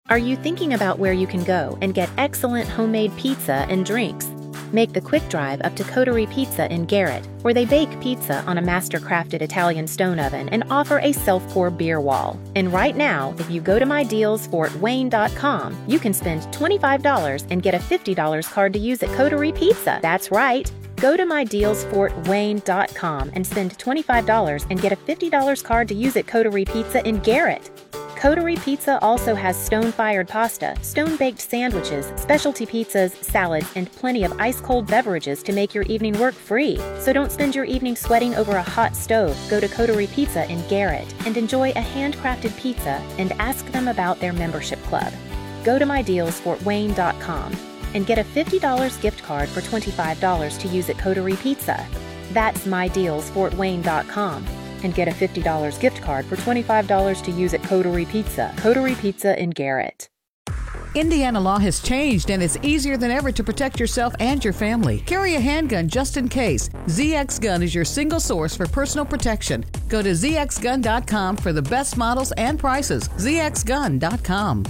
Are you thinking about where you can go and get excellent homemade pizza and drinks? Make the quick drive up to Coterie Pizza in Garrett, where they bake pizza on a master-crafted Italian stone oven and offer a self-pour beer wall. And right now, if you go to mydealsfortwayne.com, you can spend $25 and get a $50 card to use at Coterie Pizza. That's right. Go to mydealsfortwayne.com and spend $25 and get a $50 card to use at Coterie Pizza in Garrett. Coterie Pizza also has stone-fired pasta, stone-baked sandwiches, specialty pizzas, salads, and plenty of ice-cold beverages to make your evening work free. So don't spend your evening sweating over a hot stove. Go to Coterie Pizza in Garrett and enjoy a handcrafted pizza and ask them about their membership club. Go to mydealsfortwayne.com and get a $50 gift card for $25 to use at Coterie Pizza. That's mydealsfortwayne.com. And get a $50 gift card for $25 to use at Coterie Pizza. Coterie Pizza in Garrett. Indiana law has changed, and it's easier than ever to protect yourself and your family. Carry a handgun just in case. ZX Gun is your single source for personal protection. Go to zxgun.com for the best models and prices. zxgun.com.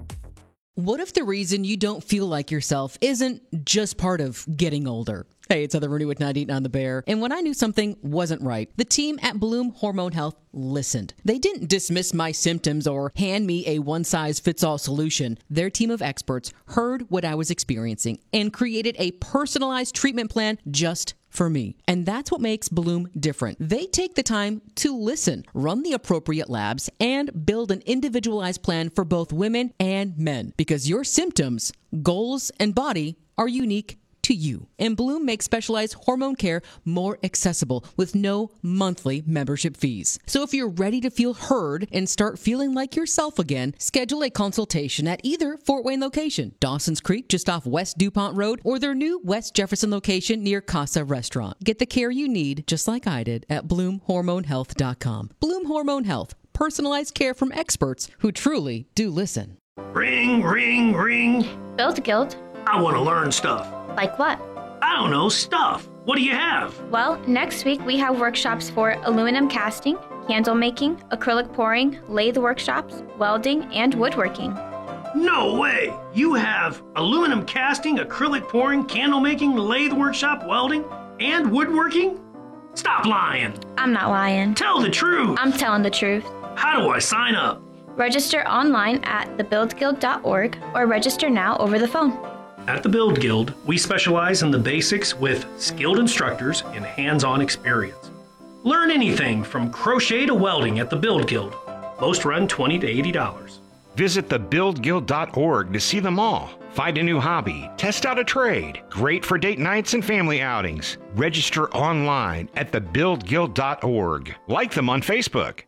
What if the reason you don't feel like yourself isn't just part of getting older? Hey, it's Heather Rooney with 98.9 The Bear. And when I knew something wasn't right, the team at Bloom Hormone Health listened. They didn't dismiss my symptoms or hand me a one-size-fits-all solution. Their team of experts heard what I was experiencing and created a personalized treatment plan just for me. And that's what makes Bloom different. They take the time to listen, run the appropriate labs, and build an individualized plan for both women and men. Because your symptoms, goals, and body are unique to you. And Bloom makes specialized hormone care more accessible with no monthly membership fees. So if you're ready to feel heard and start feeling like yourself again, schedule a consultation at either Fort Wayne location, Dawson's Creek just off West DuPont Road, or their new West Jefferson location near Casa Restaurant. Get the care you need, just like I did, at BloomHormoneHealth.com. Bloom Hormone Health, personalized care from experts wwho truly do listen. Ring, ring, ring. Build Guild. I want to learn stuff. Like what? I don't know, stuff. What do you have? Well, next week we have workshops for aluminum casting, candle making, acrylic pouring, lathe workshops, welding, and woodworking. No way! You have aluminum casting, acrylic pouring, candle making, lathe workshop, welding, and woodworking? Stop lying. I'm not lying. Tell the truth. I'm telling the truth. How do I sign up? Register online at thebuildguild.org or register now over the phone. At the Build Guild, we specialize in the basics with skilled instructors and hands-on experience. Learn anything from crochet to welding at the Build Guild. Most run $20 to $80. Visit thebuildguild.org to see them all. Find a new hobby, test out a trade. Great for date nights and family outings. Register online at thebuildguild.org. Like them on Facebook.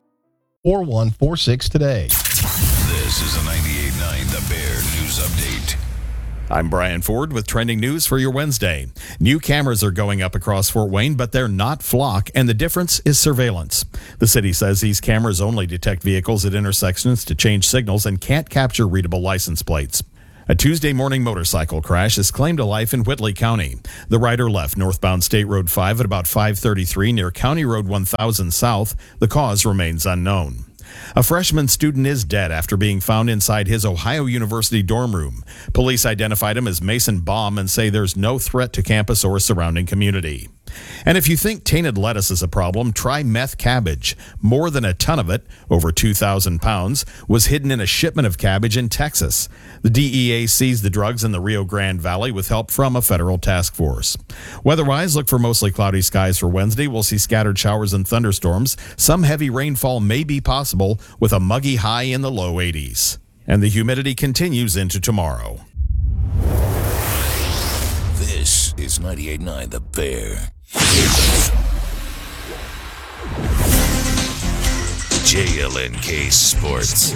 4146 today. This is a 98.9 The Bear News Update. I'm Brian Ford with trending news for your Wednesday. New cameras are going up across Fort Wayne, but they're not flock, and the difference is surveillance. The city says these cameras only detect vehicles at intersections to change signals and can't capture readable license plates. A Tuesday morning motorcycle crash has claimed a life in Whitley County. The rider left northbound State Road 5 at about 5:33 near County Road 1000 South. The cause remains unknown. A freshman student is dead after being found inside his Ohio University dorm room. Police identified him as Mason Baum and say there's no threat to campus or surrounding community. And if you think tainted lettuce is a problem, try meth cabbage. More than a ton of it, over 2,000 pounds, was hidden in a shipment of cabbage in Texas. The DEA seized the drugs in the Rio Grande Valley with help from a federal task force. Weather-wise, look for mostly cloudy skies for Wednesday. We'll see scattered showers and thunderstorms. Some heavy rainfall may be possible with a muggy high in the low 80s. And the humidity continues into tomorrow. This is 98.9 The Bear. JLNK Sports.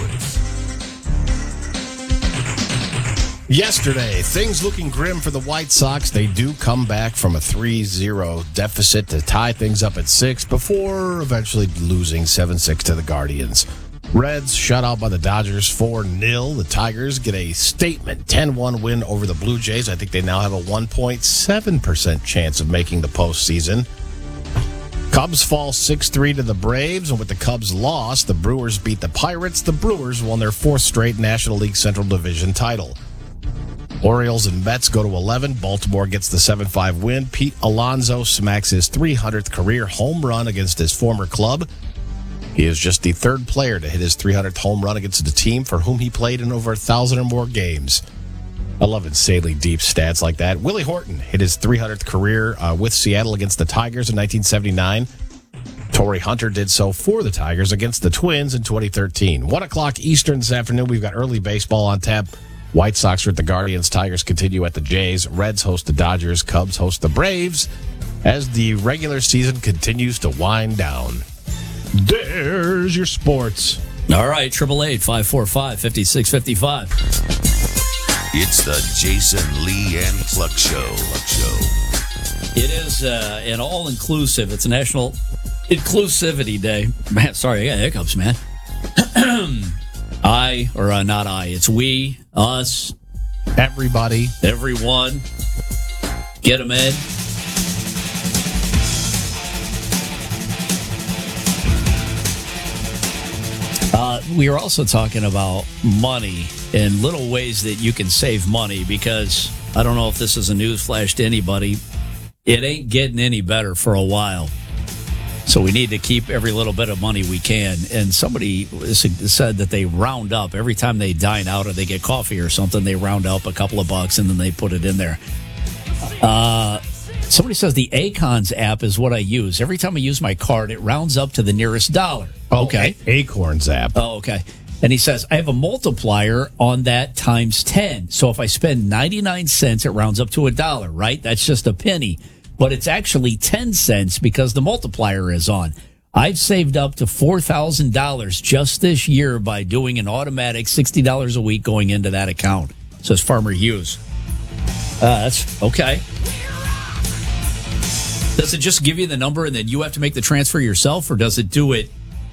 Yesterday, things looking grim for the White Sox. They do come back from a 3-0 deficit to tie things up at 6 before eventually losing 7-6 to the Guardians. Reds shut out by the Dodgers 4-0. The Tigers get a statement 10-1 win over the Blue Jays. I think they now have a 1.7% chance of making the postseason. Cubs fall 6-3 to the Braves, and with the Cubs' loss, the Brewers beat the Pirates. The Brewers won their 4th straight National League Central Division title. Orioles and Mets go to 11. Baltimore gets the 7-5 win. Pete Alonso smacks his 300th career home run against his former club. He is just the 3rd player to hit his 300th home run against the team for whom he played in over 1,000 or more games. I love insanely deep stats like that. Willie Horton hit his 300th career with Seattle against the Tigers in 1979. Torrey Hunter did so for the Tigers against the Twins in 2013. 1 o'clock Eastern this afternoon. We've got early baseball on tap. White Sox are at the Guardians. Tigers continue at the Jays. Reds host the Dodgers. Cubs host the Braves as the regular season continues to wind down. There's your sports. All right, 888-545-5655. It's the Jason Lee and Cluck Show. It is an all-inclusive. It's a National Inclusivity Day. Man, sorry, I got hiccups, man. Not I. It's we, us, everybody, everyone. Get them in. We are also talking about money and little ways that you can save money, because I don't know if this is a news flash to anybody. It ain't getting any better for a while. So we need to keep every little bit of money we can. And somebody said that they round up every time they dine out or they get coffee or something, they round up a couple of bucks and then they put it in there. Somebody says the Acons app is what I use. Every time I use my card, it rounds up to the nearest dollar. Okay. Acorns app. Oh, okay. And he says, I have a multiplier on that times 10. So if I spend 99 cents, it rounds up to $1, right? That's just a penny. But it's actually 10 cents because the multiplier is on. I've saved up to $4,000 just this year by doing an automatic $60 a week going into that account, says Farmer Hughes. That's okay. Does it just give you the number and then you have to make the transfer yourself, or does it do it?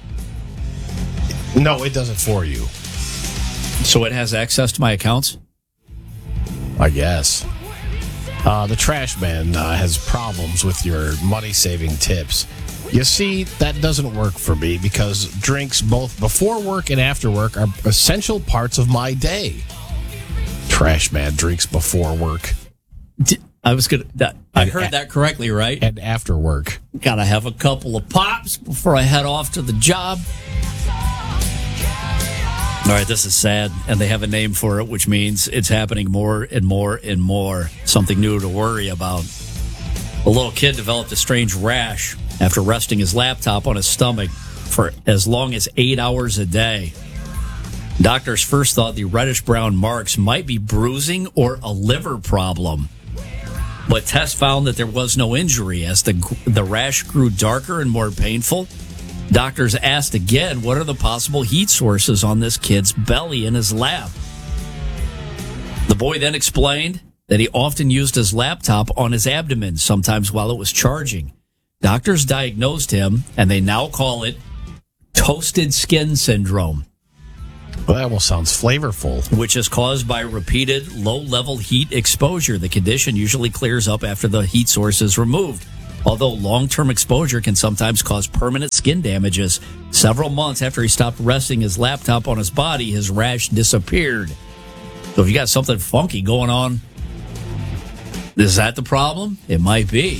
No, it does it for you. So it has access to my accounts? I guess. The trash man has problems with your money-saving tips. You see, that doesn't work for me because drinks both before work and after work are essential parts of my day. Trash man drinks before work. I heard that correctly, right? And after work. Gotta have a couple of pops before I head off to the job. All right, this is sad, and they have a name for it, which means it's happening more and more and more. Something new to worry about. A little kid developed a strange rash after resting his laptop on his stomach for as long as 8 hours a day. Doctors first thought the reddish-brown marks might be bruising or a liver problem. But tests found that there was no injury. As the rash grew darker and more painful, doctors asked again, what are the possible heat sources on this kid's belly in his lap? The boy then explained that he often used his laptop on his abdomen, sometimes while it was charging. Doctors diagnosed him, and they now call it toasted skin syndrome. Well, that almost sounds flavorful. Which is caused by repeated low-level heat exposure. The condition usually clears up after the heat source is removed, although long-term exposure can sometimes cause permanent skin damages. Several months after he stopped resting his laptop on his body, his rash disappeared. So if you got something funky going on, is that the problem? It might be.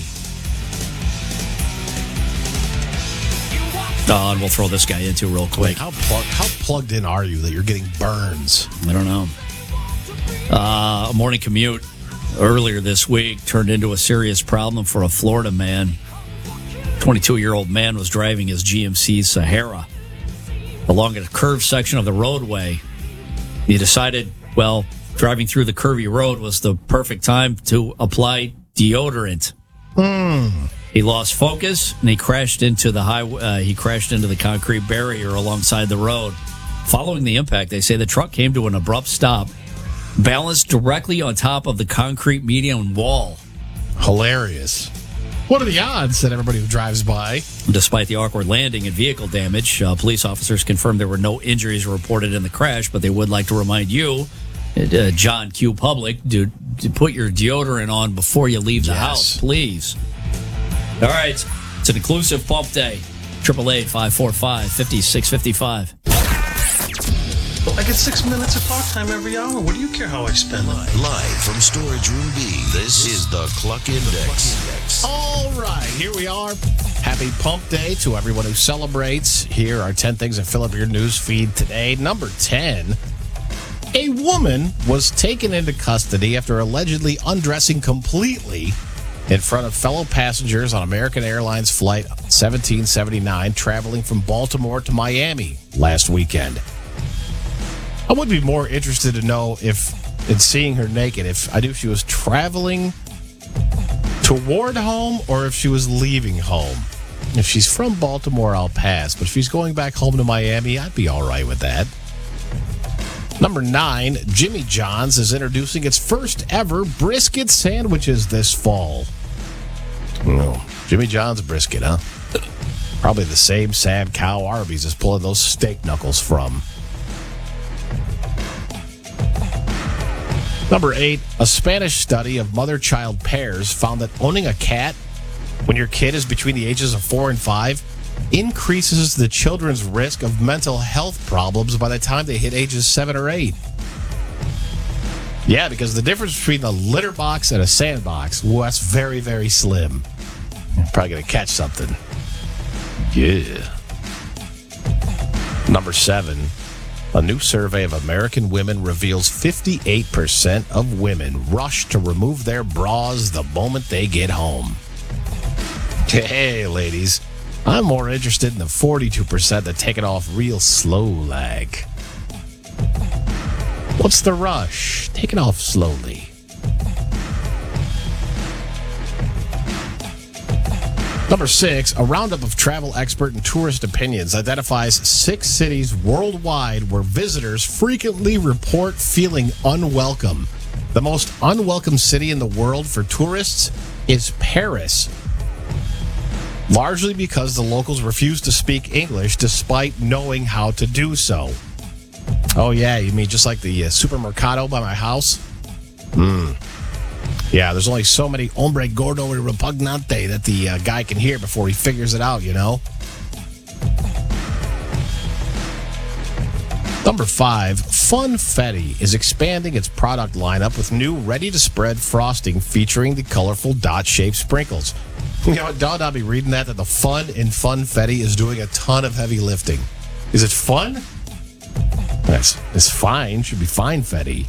And we'll throw this guy into real quick. How plugged in are you that you're getting burns? I don't know. A morning commute earlier this week turned into a serious problem for a Florida man. 22-year-old man was driving his GMC Sahara along a curved section of the roadway. He decided, driving through the curvy road was the perfect time to apply deodorant. He lost focus and he crashed into the the concrete barrier alongside the road. Following the impact, they say the truck came to an abrupt stop, balanced directly on top of the concrete median wall. Hilarious. What are the odds that everybody who drives by? Despite the awkward landing and vehicle damage, police officers confirmed there were no injuries reported in the crash, but they would like to remind you, John Q. Public, to put your deodorant on before you leave the house, please. All right. It's an inclusive pump day. 888-545-5655. I get 6 minutes of talk time every hour. What do you care how I spend it? Live from Storage Room B, this is the Cluck Index. All right, here we are. Happy Pump Day to everyone who celebrates. Here are 10 things that fill up your news feed today. Number 10, a woman was taken into custody after allegedly undressing completely in front of fellow passengers on American Airlines Flight 1779 traveling from Baltimore to Miami last weekend. I would be more interested to know if, in seeing her naked, if I knew if she was traveling toward home or if she was leaving home. If she's from Baltimore, I'll pass. But if she's going back home to Miami, I'd be all right with that. Number 9, Jimmy John's is introducing its first ever brisket sandwiches this fall. Oh, Jimmy John's brisket, huh? Probably the same sad cow Arby's is pulling those steak knuckles from. Number 8, a Spanish study of mother-child pairs found that owning a cat when your kid is between the ages of 4 and 5 increases the children's risk of mental health problems by the time they hit ages 7 or 8. Yeah, because the difference between a litter box and a sandbox, well, that's very, very slim. You're probably going to catch something. Yeah. Number 7. A new survey of American women reveals 58% of women rush to remove their bras the moment they get home. Hey, ladies, I'm more interested in the 42% that take it off real slow like. What's the rush? Take it off slowly. Number 6, a roundup of travel expert and tourist opinions identifies 6 cities worldwide where visitors frequently report feeling unwelcome. The most unwelcome city in the world for tourists is Paris, largely because the locals refuse to speak English despite knowing how to do so. Oh, yeah, you mean just like the supermercado by my house? Yeah, there's only so many hombre gordo y repugnante that the guy can hear before he figures it out, you know? Number 5, Funfetti is expanding its product lineup with new ready-to-spread frosting featuring the colorful dot-shaped sprinkles. You know, Don, I'll be reading that the fun in Funfetti is doing a ton of heavy lifting. Is it fun? It's fine. Should be fine, Fetty.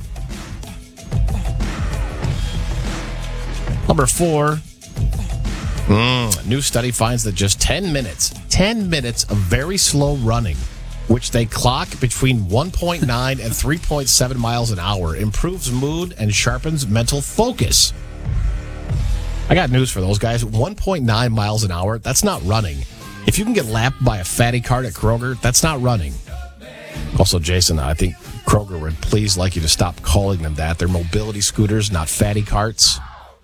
Number 4, a new study finds that just 10 minutes of very slow running, which they clock between 1.9 and 3.7 miles an hour, improves mood and sharpens mental focus. I got news for those guys. 1.9 miles an hour, that's not running. If you can get lapped by a fatty cart at Kroger, that's not running. Also, Jason, I think Kroger would please like you to stop calling them that. They're mobility scooters, not fatty carts.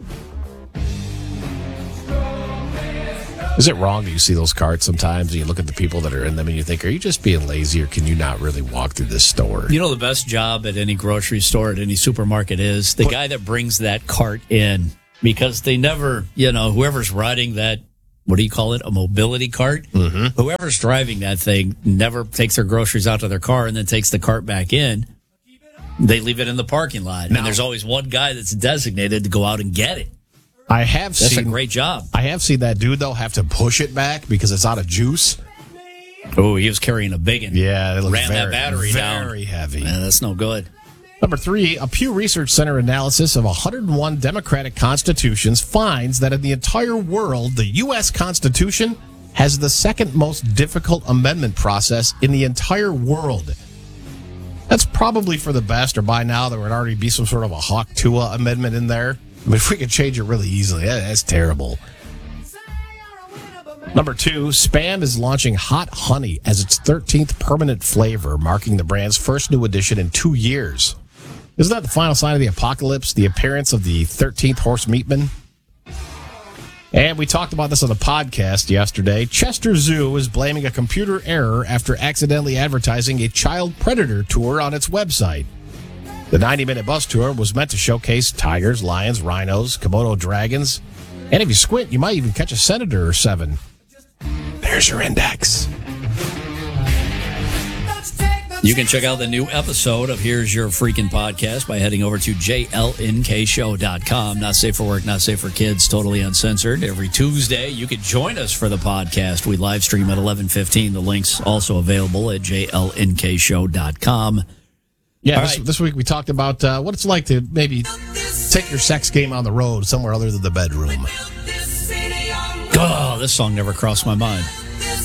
Is it wrong that you see those carts sometimes and you look at the people that are in them and you think, are you just being lazy or can you not really walk through this store? You know, the best job at any grocery store, at any supermarket is the guy that brings that cart in, because they never, whoever's riding that, what do you call it, a mobility cart? Mm-hmm. Whoever's driving that thing never takes their groceries out to their car and then takes the cart back in. They leave it in the parking lot. And there's always one guy that's designated to go out and get it. That's a great job. I have seen that dude, though, have to push it back because it's out of juice. Oh, he was carrying a big one. Yeah, it ran that battery down. Very heavy. Man, that's no good. Number 3, a Pew Research Center analysis of 101 Democratic constitutions finds that in the entire world, the U.S. Constitution has the second most difficult amendment process in the entire world. That's probably for the best, or by now there would already be some sort of a Hawk Tuah amendment in there. But if we could change it really easily, that's terrible. Number 2, Spam is launching Hot Honey as its 13th permanent flavor, marking the brand's first new addition in 2 years. Isn't that the final sign of the apocalypse, the appearance of the 13th horse meatman? And we talked about this on the podcast yesterday. Chester Zoo is blaming a computer error after accidentally advertising a child predator tour on its website. The 90-minute bus tour was meant to showcase tigers, lions, rhinos, Komodo dragons, and if you squint, you might even catch a senator or 7. There's your index. You can check out the new episode of Here's Your Freaking Podcast by heading over to jlnkshow.com. Not safe for work, not safe for kids, totally uncensored. Every Tuesday, you can join us for the podcast. We live stream at 11:15. The link's also available at jlnkshow.com. Yeah, this week we talked about what it's like to maybe take your sex game on the road somewhere other than the bedroom. Oh, this song never crossed my mind.